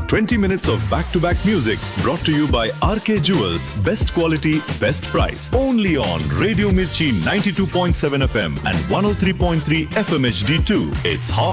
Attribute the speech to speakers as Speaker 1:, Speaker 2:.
Speaker 1: 20 minutes of back-to-back music brought to you by RK Jewels. Best quality, best price. Only on Radio Mirchi 92.7 FM and 103.3 FM HD2. It's hot.